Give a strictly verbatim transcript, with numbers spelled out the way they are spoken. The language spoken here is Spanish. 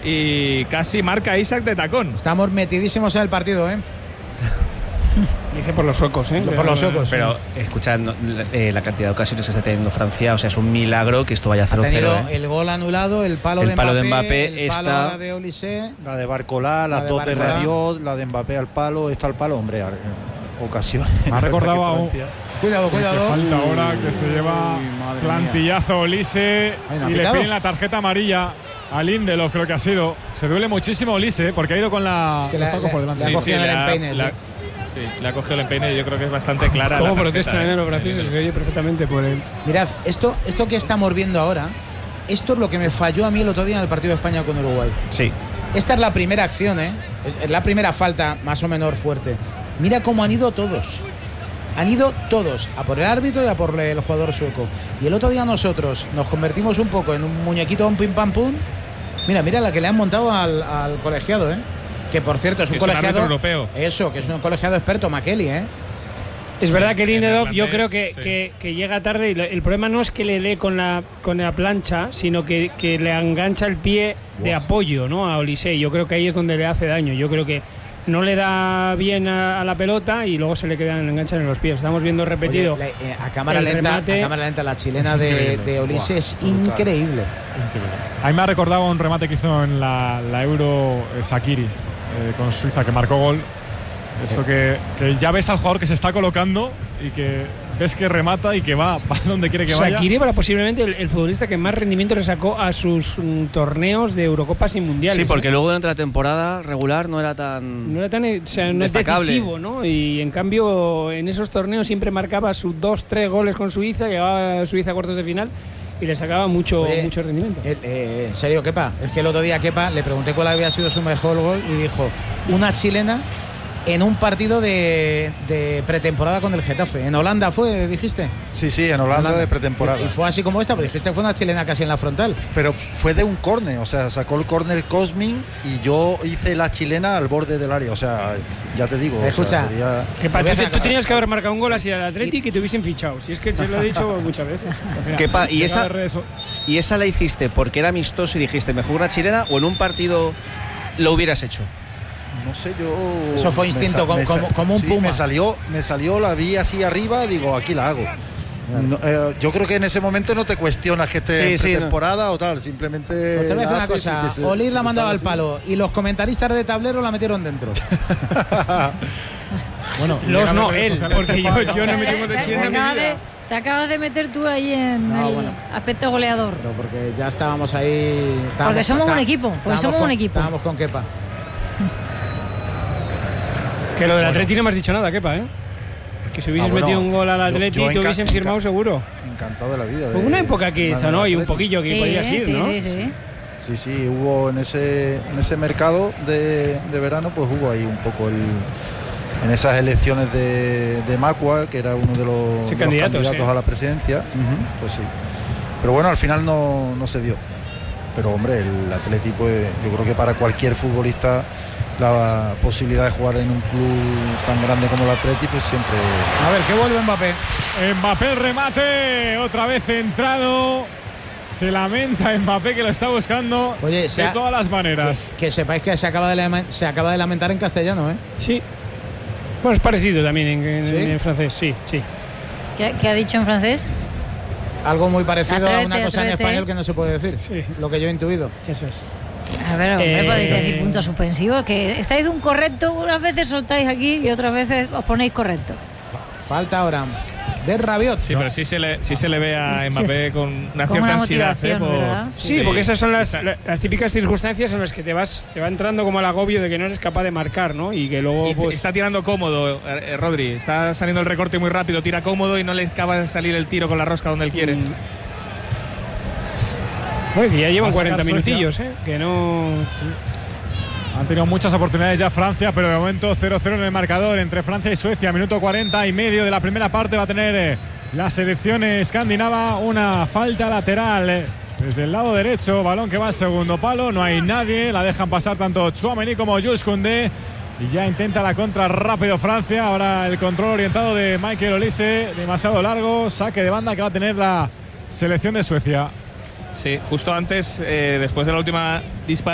y casi marca Isak de tacón. Estamos metidísimos en el partido, ¿eh? Dice por los suecos, ¿eh? Por los suecos. Pero, escuchad, no, eh, la cantidad de ocasiones que está teniendo Francia, o sea, es un milagro que esto vaya cero cero. ¿eh? El gol anulado, el palo, el de, palo Mbappé, de Mbappé, el esta, palo ahora de Olise, la de Barcolá, las la de dos de Barcolá. Rabiot, la de Mbappé al palo, esta al palo, hombre, ocasiones. Me ha recordado a un... Cuidado, cuidado. Falta ahora que se lleva Uy, plantillazo Olise Ay, ¿no ha y le pitado? piden la tarjeta amarilla a Lindelof, creo que ha sido. Se duele muchísimo Olise porque ha ido con la... Es que la- los tacos la- por delante. la Sí, cogió sí, en el le ha- empeine, la- sí. sí, le ha cogido el empeine y yo creo que es bastante clara. ¿Cómo la tarjeta, protestan ¿eh? en los franceses? Se oye perfectamente por él. Mirad, esto, esto que estamos viendo ahora, esto es lo que me falló a mí el otro día en el partido de España con Uruguay. Sí. Esta es la primera acción, ¿eh? Es, es la primera falta más o menos fuerte. Mira cómo han ido todos. Han ido todos, a por el árbitro y a por el jugador sueco. Y el otro día nosotros nos convertimos un poco en un muñequito, un pim pam pum. Mira, mira la que le han montado al, al colegiado, ¿eh? Que por cierto es un Es un colegiado árbitro europeo. Eso, que es un colegiado experto, Makeli, ¿eh? Es verdad que Lindelof yo irlandés, creo que, sí. que, que llega tarde y lo- el problema no es que le dé con la, con la plancha, sino que, que le engancha el pie de apoyo, ¿no? A Olise. Yo creo que ahí es donde le hace daño. Yo creo que no le da bien a, a la pelota y luego se le quedan, le enganchan en los pies. Estamos viendo repetido. Oye, le- eh, a cámara el lenta, remate. a cámara lenta la chilena Es de, increíble. de Olise es Buah, brutal. increíble. Increíble. A mí me ha recordado un remate que hizo en la, la Euro eh, Shaqiri eh, con Suiza, que marcó gol. Esto que, que ya ves al jugador que se está colocando y que ves que remata y que va, va donde quiere que vaya. Shaqiri era posiblemente el, el futbolista que más rendimiento le sacó a sus mm, torneos de Eurocopas y mundiales. Sí, porque ¿eh? luego durante la temporada regular no era tan... No era tan, o sea, no es destacable. decisivo, ¿no? Y en cambio en esos torneos siempre marcaba sus dos, tres goles con Suiza, llegaba a Suiza a cuartos de final y le sacaba mucho, Oye, mucho rendimiento. Eh, eh, en serio, Kepa, es que el otro día Kepa le pregunté cuál había sido su mejor gol y dijo una chilena en un partido de, de pretemporada con el Getafe. En Holanda fue, dijiste. Sí, sí, en Holanda, de pretemporada. Y, y fue así como esta, pues dijiste que fue una chilena casi en la frontal. Pero fue de un córner, o sea, sacó el córner Cosmin y yo hice la chilena al borde del área, o sea, ya te digo. Escucha, o sea, sería... Que pa- Te voy a tú, hacer una tú cosa. tenías que haber marcado un gol así al Athletic y te hubiesen fichado. Si es que se lo he dicho muchas veces. Mira, Kepa, y llega esa- de redes so- ¿Y esa la hiciste porque era amistoso y dijiste mejor una chilena o en un partido lo hubieras hecho? No sé, yo... Eso fue me instinto, sa- como- me sa- como- como un sí, puma. Me salió, me salió, la vi así arriba, digo, aquí la hago. No, eh, yo creo que en ese momento no te cuestionas que esté Sí, en sí, pretemporada o tal, simplemente... Pues te voy a decir la una haces y cosa, que se- Olir se la te mandaba sale al así. palo y los comentaristas de tablero la metieron dentro. Bueno, Los llega no, de redes él, sociales porque Kepa. yo, yo no me tengo de te, chilena te en mi acabas vida. de, te acabas de meter tú ahí en No, el bueno. aspecto goleador. Pero porque ya estábamos ahí. Estábamos, Porque somos un está- equipo, porque estábamos somos con- un equipo. Estábamos con Kepa. Que lo del Atleti no me has dicho nada, Kepa, ¿eh? Que si hubieses Ah, bueno, metido un gol al yo- Atleti yo te enca- hubiesen enca- firmado seguro. Encantado de la vida. Hubo de- una época que de- sonó y un Atleti. poquillo que Sí, podías ir, sí, ¿no? sí, sí. Sí, sí, hubo en ese en ese mercado de, de verano, pues hubo ahí un poco el en esas elecciones de, de Macua, que era uno de los, Sí, de los candidatos, candidatos sí. a la presidencia. Ujú, pues sí. Pero bueno, al final no, no se dio. Pero hombre, el Atleti, pues yo creo que para cualquier futbolista la posibilidad de jugar en un club tan grande como el Atleti, pues siempre... A ver, que vuelve Mbappé. Mbappé el remate, otra vez centrado. Se lamenta Mbappé que lo está buscando Oye, se de ha- todas las maneras. Que, que sepáis que se acaba, de lament- se acaba de lamentar en castellano, ¿eh? Sí. Bueno, es parecido también en, en- ¿Sí? en francés, sí, sí. ¿Qué, qué ha dicho en francés? Algo muy parecido a una Atrévete, cosa en atrévete. español que no se puede decir. Sí. Lo que yo he intuido. Eso es. A ver, hombre, Eh, podéis decir puntos suspensivos. Que estáis de un correcto, unas veces soltáis aquí y otras veces os ponéis correcto. Falta ahora de Rabiot. Sí, pero sí se le, sí se le ve a Mbappé con una Con cierta una ansiedad. ¿eh? motivación, Por- ¿verdad? Sí, porque esas son las, la- las típicas circunstancias en las que te vas te va entrando como el agobio de que no eres capaz de marcar, ¿no? Y que luego Y te- pues, está tirando cómodo, eh, eh, Rodri. Está saliendo el recorte muy rápido, tira cómodo y no le acaba de salir el tiro con la rosca donde él quiere. Mm. Bueno, que ya llevan Va a sacar cuarenta Suecia. minutillos, ¿eh? Que no. Sí. Han tenido muchas oportunidades ya Francia, pero de momento cero cero en el marcador entre Francia y Suecia. Minuto cuarenta y medio de la primera parte va a tener eh, la selección escandinava una falta lateral eh, desde el lado derecho. Balón que va al segundo palo, no hay nadie. La dejan pasar tanto Tchouaméni como Jules Koundé. Y ya intenta la contra rápido Francia. Ahora el control orientado de Michael Olise, demasiado largo. Saque de banda que va a tener la selección de Suecia. Sí, justo antes, eh, después de la última dispara.